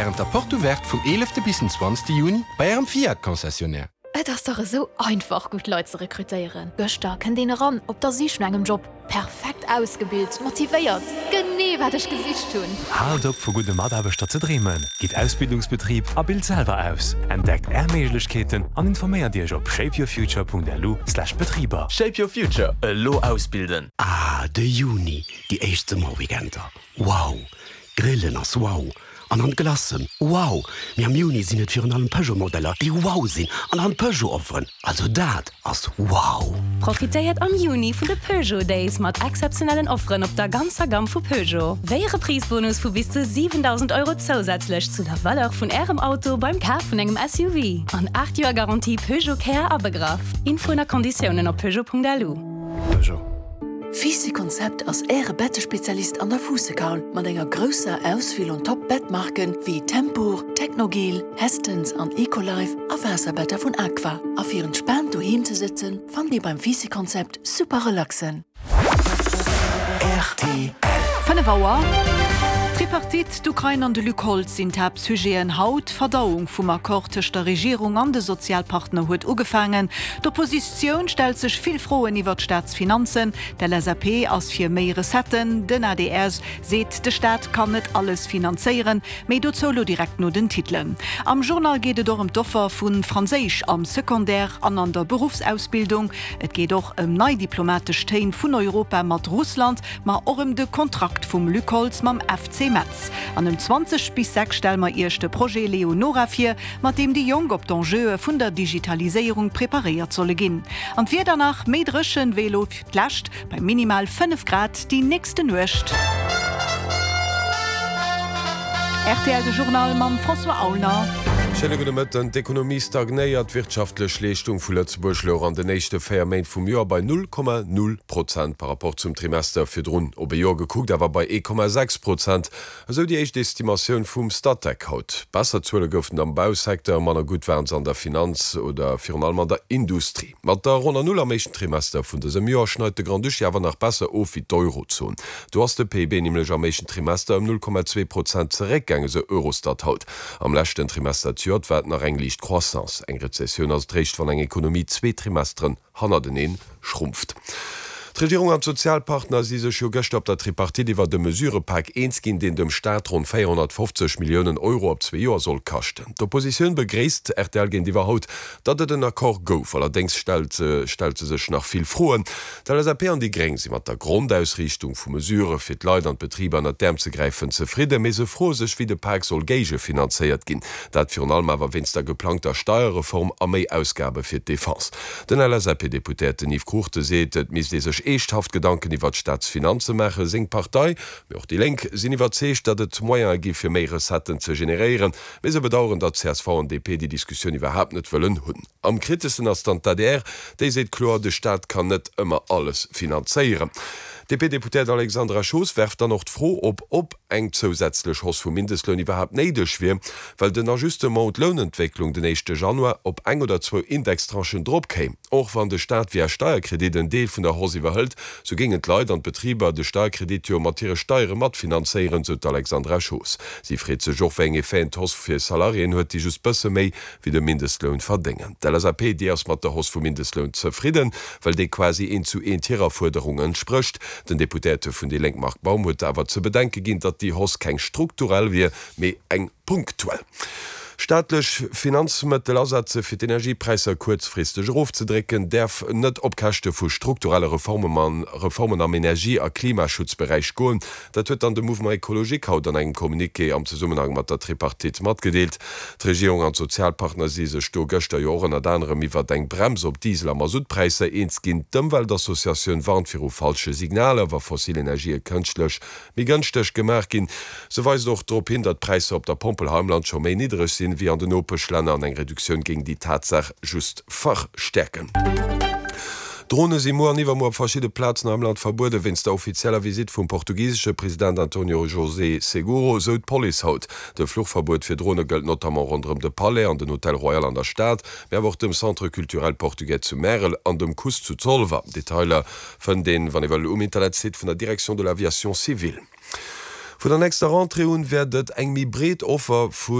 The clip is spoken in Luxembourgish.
während der Portouvert vom 11. bis 20. Juni bei Ihrem Fiat-Konzessionär. Das ist doch so einfach, gut Leute zu rekrutieren. Göster kennt den ran, ob der sie schon einen Job perfekt ausgebildet, motiviert. Genau, was ich Gesicht tun. Halt auf für gute Mitarbeiter zu dreamen. Geht Ausbildungsbetrieb, abild selber aus. Entdeckt Möglichkeiten und informiert dich auf shapeyourfuture.lu/Betrieber. Shape Your Future, lo ausbilden. Der Juni, die erste Sommerweekender. Wow, Grillen als wow. An an Glassen. Wow! Wir am Juni sind nicht für einen Peugeot-Modeller, die wow sind, an an Peugeot offern. Also dat als wow. Profitiert am Juni von den Peugeot Days mit exceptionellen Offern auf der ganzen Gamme von Peugeot. Wäre Preisbonus von bis zu 7.000 € zusätzlich zu der Valeur von Ihrem Auto beim Kauf von einem SUV. An 8 Jahre Garantie Peugeot Care abgegraf. Info und Konditionen auf peugeot.lu. Peugeot. Fisi-Konzept als Ehre-Bettespezialist an der Fußekaul mit einer grösser Auswahl und Top-Bettmarken wie Tempur, Technogel, Hestens und Ecolife auf Wasserbetter von Aqua. Auf ihren Spann daheim zu sitzen, fand ihr beim Fisi-Konzept super relaxen. RTL. 5 Uhr. Tripartit d'Ukraine an de Lückholz sind hab Sugéen Haut Verdauung vum Akkord zwischen der Regierung an de Sozialpartner huet ugefangen. D'Opposition stellt sich viel frohen iwwer Staatsfinanzen, der LSAP aus 4 mehr Resetten, den ADS seht, de Staat kann net alles finanzieren, méi do solo direkt no den Titeln. Am Journal geht es um d'Offer vun Franzésisch am Sekundär an der Berufsausbildung. Et geht auch neu diplomatisch Team vun Europa mat Russland, ma auch de Kontrakt vum Lückholz mam FC Metz. An dem 20 bis 6 stellen wir erste Projekt Leonora 4, mit dem die Jung op d'Enjeux von der Digitalisierung präpariert solle gehen. Und wir danach mit rischen Velo flasht bei minimal 5 Grad die nächste Nacht. RTL de Journal mam François Aulner. D'Ökonomie stagnéiert wirtschaftlech Leistung vu Lützeburg an den nächste 4 Mäin vum Jahr bei 0,0% par rapport zum Trimester fir Drun. Ob Jahr geguckt, awer bei 1,6%. Also die echt Estimationun vum Stadtec haut. Besser zule goufen am Bausektor, manner gut wären an der Finanz oder fir allem an der Industrie. Mat der rund 0 am méchen Trimester vun desem Jahr schneut de Grand Duch awer nach besser of wie d'Eurozone. Du hast de PIB nämlich am méchen Trimester um 0,2% zerekgänge se Eurostat haut. Am lächten Trimester wat nach englicht Croissance, eng Rezession als Drecht van eng Ekonomie 2 Trimestern hanner den schrumpft. Die Regierung an Sozialpartner si sech gëcht op der Tripartit iwwer de Mesurepack eens ginn den dem Staat rund 450 Millionen € op 2 Joer soll kachten. D'Opposition begréisst RTL gin iwwer haut, dat et den Akkor gouf, allerdings stellt sech nach viel froen, dat LSAP an die Grenz mat der Grundausrichtung vu Mesure fir d Leiit an Betriebe an der Däm ze greifen zufriede, me se froh sech wie de Park soll Geige finanziert ginn. Dat fir allem awer wins der geplanter Steuerreform a méi Ausgabe fir d'Defense. Den LSAP-Deputéten Yves Courte seet, et mis sech echthaft Gedanken iwwer Staatsfinanze mache seng Partei, auch die Lenk sinn iwwerzecht, dat et Moien gi fir méi Resetten ze generieren, me se bedauern, dat CSV und DP die Diskussion überhaupt net wëllen hunn. Am kritischsten as Standardär, déi seet klar, de Staat kann net immer alles finanzieren. DP-Deputät Alexandra Schoß werft dann noch froh, ob eng zusätzlich Hoss vu Mindestlohn überhaupt neidech wie, weil den Ajustement Lohnentwicklung den 1. Januar op 1 oder 2 Indextranchen drop käme. Auch wann der Staat wie Steuerkredit den Deel vun der Hose überhält, so gingen Leute an Betrieber de Steuerkredit materi Steuere mat finanzieren, so Alexandra Schoß. Sie friet se joch enge Fan Hoss fir Salarien huet die just bësse méi wie de Mindestlohn verdingen. Der LSAP die erst mat der Hoss vu Mindestlohn zufrieden, weil de quasi in zu Tiererforderungen sprcht. Den Deputéte vun die Lenkmark Baumhut awer zu bedenken ginn, dat die Hoss keng strukturell wie méi eng punktuell. Staatlech Finanzmittelersätze fir d'Energiepreise kurzfristig aufzudrücken, darf net opkachte vu strukturelle Reformen am Energie- a Klimaschutzbereich goen. Dat huet an de Movement Ökologik haut an eng Kommuniqué am Zusammenhang mat der Tripartit matgedeelt. Die Regierung an Sozialpartner si sech sto gëchter Joren a anderem iwwer deng Brems op Diesel a Masutpreise eens ginn dëmwel d'Assoziatioun warnt fir falsche Signale wer fossile Energie kënschtlech mi gënchtech gemerk gin. So weis doch drop hin, dat Preise op der Pompelheimland schon méi niedrig sind wie an den Opelschländer an eng Reduktion gegen die Tatsache just verstärken. Drohne si mo niwer mo op verschiedene Plätzen am Land verbude, wenns der offizieller Visit vum portugiessche Präsident Antonio José Seguro so d Poli haut. De Fluchverbot fir Drohne gëlt notamment rondrem de Palais an den Hotel Royal an der Stadt, wer woch dem Centre kulturell Portugais zu Merel an dem Kus zu Zolver. Detailer vun den wann iwwer Internet sit vun der Direction de l'Aviation Civile. Von der nächste Rentrée werdet eng mi bret Offer vu